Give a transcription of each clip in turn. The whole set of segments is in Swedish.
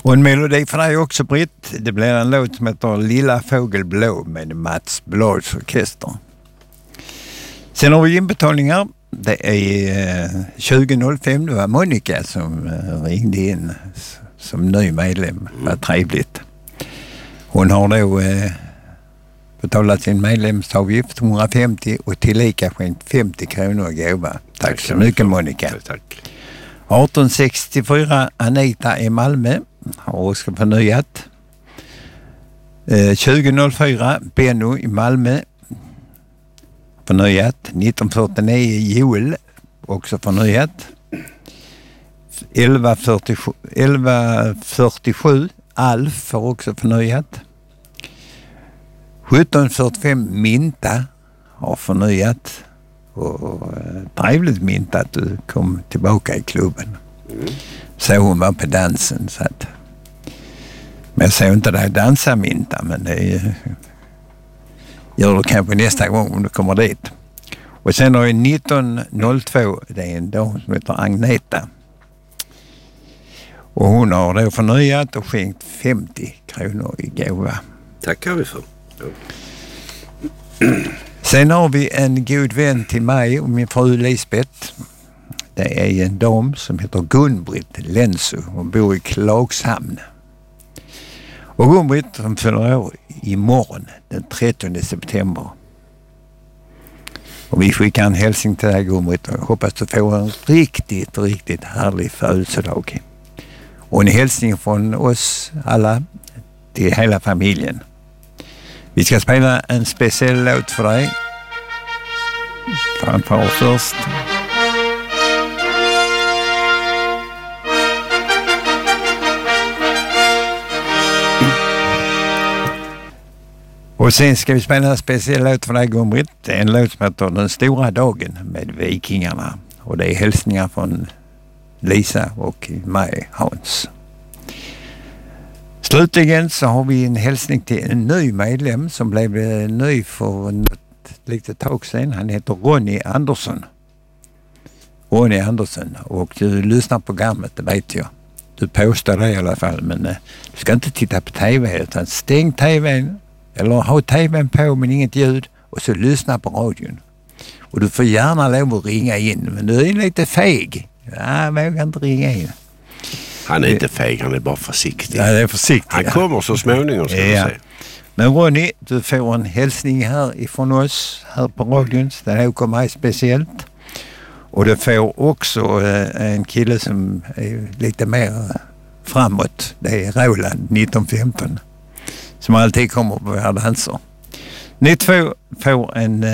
Och en melodi för dig också, Britt. Det blir en låt som heter Lilla fågel blå med Mats Blads orkester. Sen har vi inbetalningar. Det är 20.05. Det var Monica som ringde in som ny medlem. Vad trevligt. Hon har då betalat sin medlemsavgift 150 och tillika skänkt 50 kronor i gåva. Tack så mycket, Monica. Tack. 1864 Anita i Malmö har också förnyat. 2004 Benno i Malmö förnyat. 1949 Joel också förnyat. 1147 Alf har också förnyat. 1745 Minta har förnyat. Och trevligt Minta att du kom tillbaka i klubben. Så hon var på dansen. Så att, men jag såg inte dig dansa, Minta, men det gör du kanske nästa gång om du kommer dit. Och sen har vi 1902, det är en dam som heter Agneta. Och hon har då förnyat och skänkt 50 kronor i gåva. Tackar vi för. Ja. Sen har vi en god vän till mig och min fru Lisbeth. Det är en dam som heter Gun-Britt Lenso. Hon bor i Klagshamn. Och Gun-Britt som fyller år imorgon, den 30 september. Och vi skickar en hälsning till dig, Gun-Britt, och hoppas du får en riktigt härlig födelsedag. Och en hälsning från oss alla till hela familjen. Vi ska spela en speciell låt för dig. Framför först. Och sen ska vi spela en speciell låt för dig, Gun-Britt. Det är en låt som heter Den stora dagen med Vikingarna. Och det är hälsningar från Lisa och mig, Hans. Slutligen så har vi en hälsning till en ny medlem som blev ny för ett litet tag sedan. Han heter Ronny Andersson. Ronny Andersson. Och du lyssnar på programmet, det vet jag. Du påstår det i alla fall, men du ska inte titta på tv utan stäng tvn eller ha tvn på men inget ljud och så lyssna på radion. Och du får gärna lov att ringa in, men du är lite feg. Ja, vågar inte ringa in. Han är inte feg, han är bara försiktig. Ja, det är försiktig. Han kommer så småningom, ska vi se. Men Ronny, du får en hälsning här ifrån oss här på radion. Den här kommer mig speciellt. Och du får också en kille som är lite mer framåt. Det är Roland, 1915. Som alltid kommer på våra danser. Ni två får en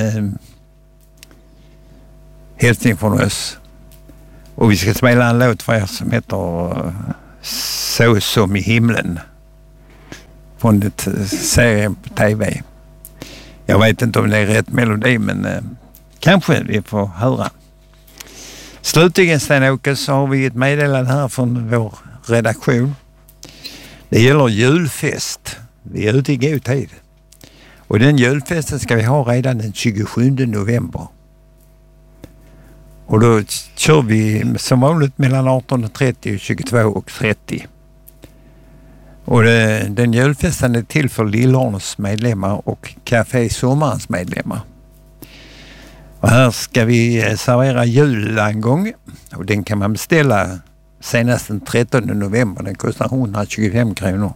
hälsning från oss. Och vi ska spela en låt för er som heter Så som i himlen. Från ett serien på tv. Jag vet inte om det är rätt melodi, men kanske vi får höra. Slutligen, Sten-Åke, så har vi ett meddelande här från vår redaktion. Det gäller julfest. Vi är ute i god tid. Och den julfesten ska vi ha redan den 27 november. Och då kör vi som vanligt mellan 18.30 och 22.30. Och den julfesten är till för Lillorns medlemmar och Café Sommarens medlemmar. Och här ska vi servera julangång. Och den kan man beställa senast den 13 november. Den kostar 125 kronor.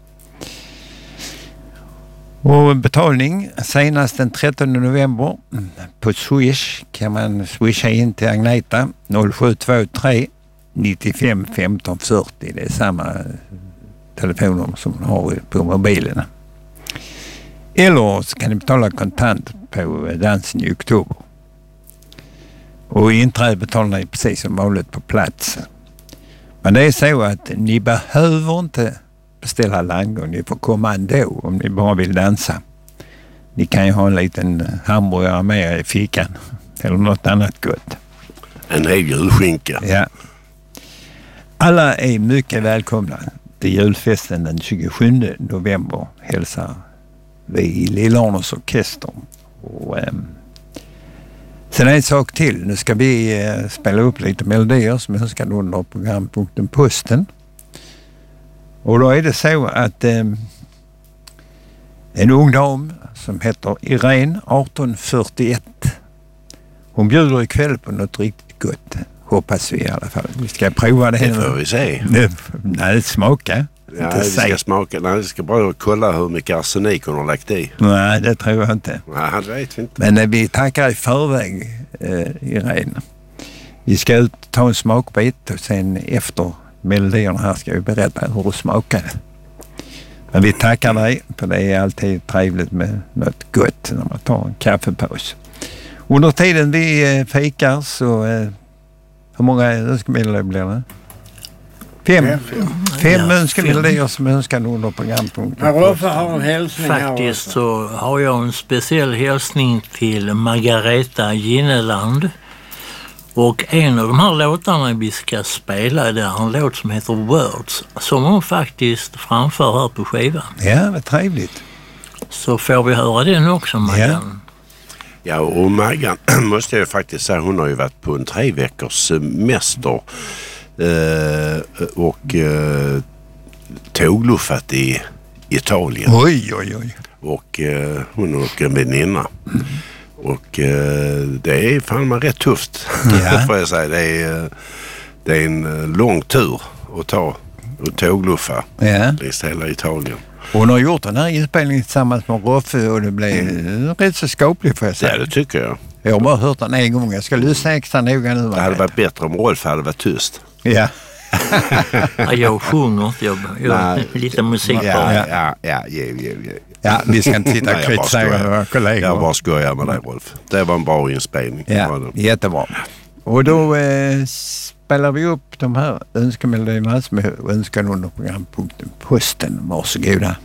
Och betalning senast den 13 november på Swish kan man swisha in till Agneta 0723 95 15 40. Det är samma telefonnummer som man har på mobilen. Eller så kan ni betala kontant på dansen i oktober. Och inträde betalar ni precis som vanligt på plats. Men det är så att ni behöver inte beställa landgång. Ni får komma ändå om ni bara vill dansa. Ni kan ju ha en liten hamburgare med i fickan. Eller något annat gott. En hel julskinka. Ja. Alla är mycket välkomna till julfesten den 27 november. Hälsar vi i Lillorns orkester. Och sen en sak till. Nu ska vi spela upp lite melodier som jag önskar under programpunkten Posten. Och då är det så att en ung dam som heter Irene, 1841. Hon bjuder ikväll på något riktigt gott. Hoppas vi i alla fall. Vi ska prova det. Det får vi se. Nej, smaka. Ja, vi ska smaka. Nej, vi ska bara kolla hur mycket arsenik hon har lagt i. Nej, det tror jag inte. Nej, det vet vi inte. Men vi tackar i förväg, Irene. Vi ska ut och ta en smakbit och sen efter melodierna här ska vi berätta hur det smakar. Men vi tackar dig, för det är alltid trevligt med något gott när man tar en kaffepaus. Under tiden vi fikar så hur många önskemelodier blir det? Fem önskemelodier som önskan under programpunkten. Roffe har en hälsning. Faktiskt så har jag en speciell hälsning till Margareta Ginneland. Och en av de här låtarna vi ska spela, det är en låt som heter Words, som hon faktiskt framför här på skivan. Ja, vad trevligt. Så får vi höra den också, Maggan. Ja, och Maggan måste jag faktiskt säga, hon har ju varit på en 3 veckors semester och tågluffat i Italien. Oj. Och hon och en väninna. Och det är fan man rätt tufft, får jag säga. Det är en lång tur att ta och tågluffa längs hela Italien. Hon har gjort den här inspelningen tillsammans med Roffe och det blev rätt så skapligt, får jag säga. Ja, det tycker jag. Jag har bara hört den en gång. Jag ska lyssna extra noga nu. Det hade varit bättre om Rolf hade varit tyst. Ja. Jag sjunger inte, jag är lite musik på. Ja, vi ska inte titta och kritisera våra kollegor. Jag bara skojar med dig, Rolf. Det var en bra inspelning. Ja, jättebra. Och då spelar vi upp de här önskemelodierna som är önskan under programpunkten Posten. Varsågoda.